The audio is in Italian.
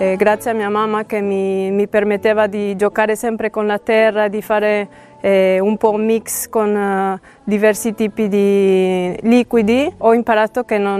Grazie a mia mamma che mi permetteva di giocare sempre con la terra, di fare un po' un mix con diversi tipi di liquidi, ho imparato che non